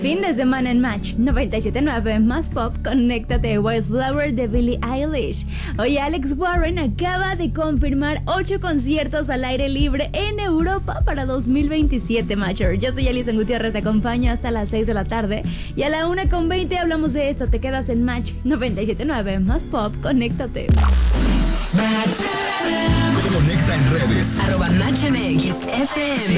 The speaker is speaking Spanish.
fin de semana en Match 97.9 más pop, conéctate Wildflower de Billie Eilish. Hoy Alex Warren acaba de confirmar 8 conciertos al aire libre en Europa para 2027, Matcher. Yo soy Alison Gutiérrez, te acompaño hasta las 6 de la tarde y a la 1:20 hablamos de esto. Te quedas en Match 97.9 más pop, conéctate. Conecta en redes. @MatchMXFM.